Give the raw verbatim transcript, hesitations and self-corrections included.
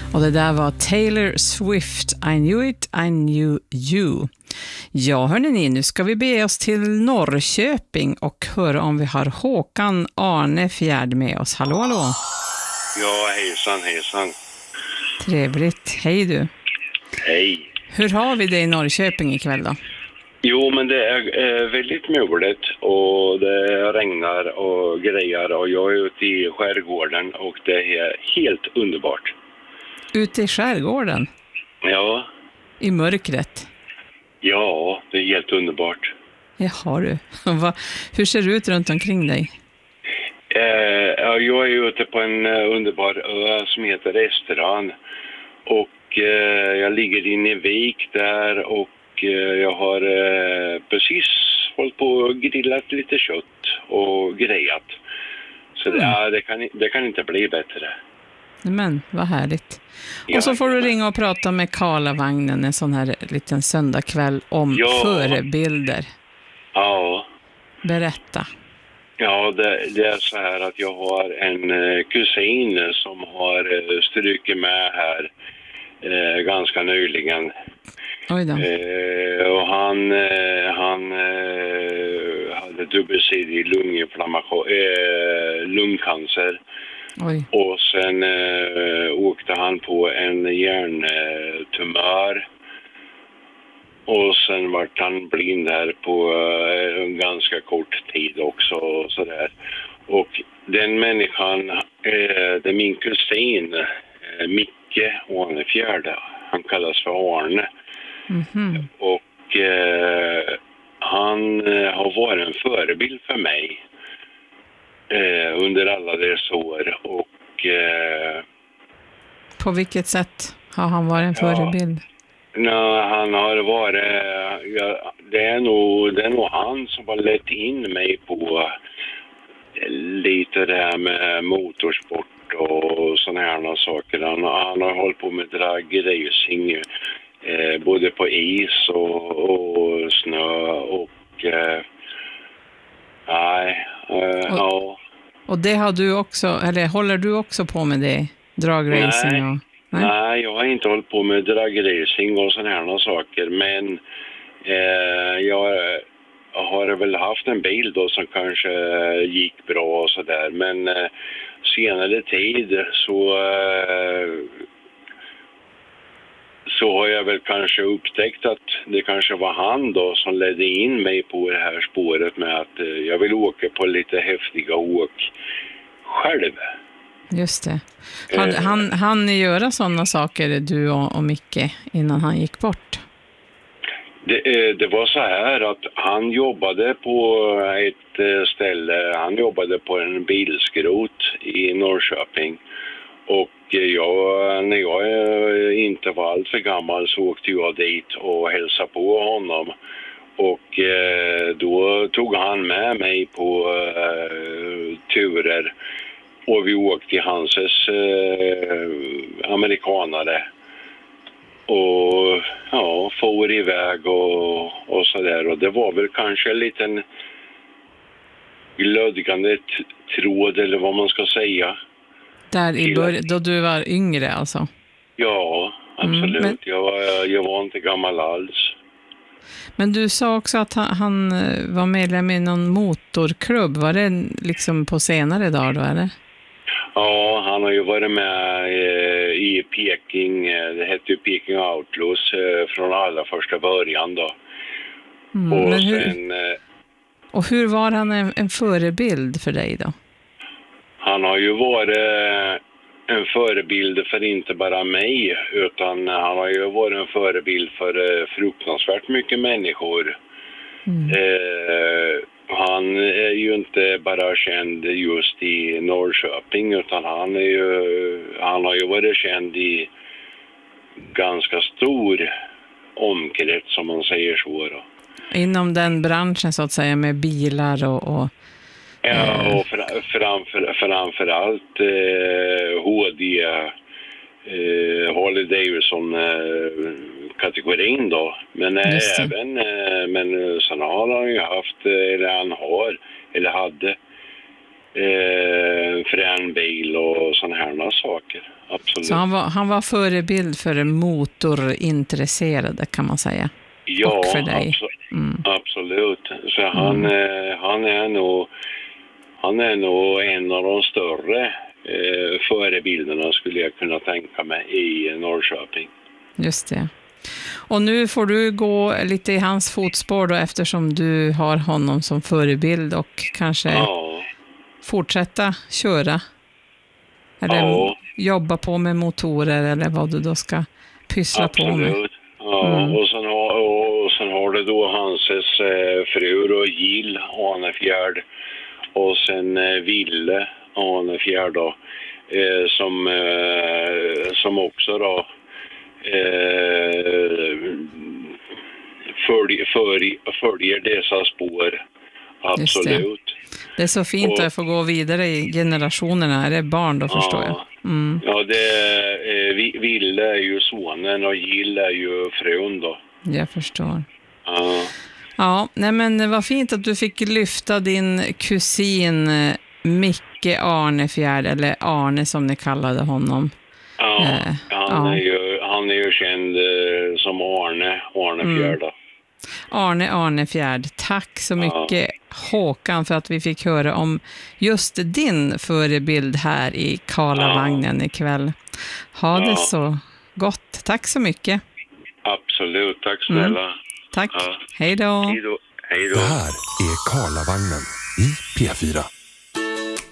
Och det där var Taylor Swift, I knew it, I knew you. Ja, hörni ni, nu ska vi bege oss till Norrköping och höra om vi har Håkan Arnefjärd med oss. Hallå, hallå. Ja, hejsan, hejsan. Trevligt. Hej du. Hej. Hur har vi det i Norrköping ikväll då? Jo, men det är eh, väldigt muligt och det regnar och grejer och jag är ute i skärgården och det är helt underbart. Ute i skärgården? Ja. I mörkret? Ja, det är helt underbart. Jaha du. Va, hur ser det ut runt omkring dig? Eh, jag är ute på en uh, underbar ö som heter Esterön och eh, jag ligger inne i vik där och eh, jag har eh, precis hållit på och grillat lite kött och grejat. Så mm. det, ja, det, kan, det kan inte bli bättre. Men, vad härligt. Ja, och så får du ja. ringa och prata med Karlavagnen en sån här liten söndagkväll om ja. förebilder. Ja. Berätta. Ja, det, det är så här att jag har en eh, kusin som har eh, strykit med här eh, ganska nyligen. Oj då. Eh, och han, eh, han eh, hade dubbelsidig lunginflammation, eh, lungcancer. Oj. Och sen eh, åkte han på en hjärntumör. Och sen vart han blind här på eh, en ganska kort tid också och sådär. Och den människan, eh, det är min kusin, eh, Micke Arnefjärd. Han kallas för Arne. Mm-hmm. Och eh, han eh, har varit en förebild för mig eh, under alla dessa år. Och, eh, på vilket sätt har han varit en förebild? Ja, nej, han har varit, ja, det, är nog, det är nog han som har lett in mig på lite det här med motorsport och såna här saker. Han, han har hållit på med dragracing eh, både på is och, och snö och eh, nej, eh, och, ja. Och det har du också, eller håller du också på med det? Dragracing? Nej. Och, nej? Nej, jag har inte hållit på med dragracing och såna här saker, men eh, jag har väl haft en bil då som kanske gick bra och sådär, men eh, senare tid så eh, så har jag väl kanske upptäckt att det kanske var han då som ledde in mig på det här spåret med att eh, jag vill åka på lite häftiga åk själv. Just det. Han, eh, han, han göra sådana saker, du och, och Micke, innan han gick bort? Det, det var så här att han jobbade på ett ställe, han jobbade på en bilskrot i Norrköping. Och jag, när jag inte var allt för gammal så åkte jag dit och hälsade på honom. Och då tog han med mig på uh, turer. Och vi åkte i hans uh, amerikanare. Och ja, får iväg och, och sådär. Och det var väl kanske en liten glödgande t- tråd eller vad man ska säga. Där i början, då du var yngre alltså? Ja, absolut. Mm, men... jag, var, jag var inte gammal alls. Men du sa också att han, han var medlem i någon motorklubb. Var det liksom på senare dagar då, eller? Ja, han har ju varit med i Peking, det hette ju Peking Outlaws från allra första början då. Mm, och, men hur, sen, och hur var han en, en förebild för dig då? Han har ju varit en förebild för inte bara mig, utan han har ju varit en förebild för fruktansvärt mycket människor. Mm. Eh, han är ju inte bara känd just i Norrköping, utan han, är ju, han har ju varit känd i ganska stor omkrets, som man säger så då. Inom den branschen så att säga, med bilar och... och ja, och fr- framför, framför allt eh, H D, eh, Harley Davidson eh, kategorin då. Men eh, även, eh, men sen har han ju haft, eller han har, eller hade eh, frän bil och sådana här saker, absolut. Så han var, han var förebild för motorintresserade, kan man säga. Ja, och för dig. Abso- mm. absolut. Så han, Mm. eh, han är nog han är nog en av de större eh, förebilderna, skulle jag kunna tänka mig, i Norrköping. Just det. Och nu får du gå lite i hans fotspår då, eftersom du har honom som förebild, och kanske Ja, fortsätta köra. Eller Ja. jobba på med motorer, eller vad du då ska pyssla på med. absolut. Ja, Mm. och, sen har, och sen har det då hans eh, fru då, Gill Arnefjärd, och sen eh, Ville Arnefjärd då, eh, som, eh, som också då eh, följ, följ, följer dessa spår. Just det. Absolut. Det är så fint Och- att få gå vidare i generationerna. Är det barn då, förstår jag? Mm. Ja, det eh, Vi- Ville är ju sonen och Gill är ju frun då. Jag förstår. Ja. Ja, nej men vad fint att du fick lyfta din kusin eh, Micke Arnefjärd, eller Arne som ni kallade honom. Ja, Eh, han, ja. Är ju, han är ju känd eh, som Arne, Arnefjärd. Mm. Arne Arnefjärd, tack så mycket Håkan för att vi fick höra om just din förebild här i Karlavagnen ikväll. Ha det Ja. så gott. Tack så mycket. Absolut, tack snälla. Tack. Ja. Hej då. Hej då. Hej då. Det här är Karlavagnen i P fyra.